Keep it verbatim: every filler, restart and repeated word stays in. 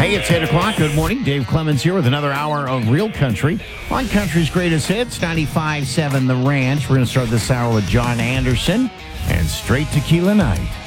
Hey, it's eight o'clock. Good morning. Dave Clemens here with another hour of Real Country on Country's Greatest Hits, ninety-five point seven The Ranch. We're going to start this hour with John Anderson and Straight Tequila Night.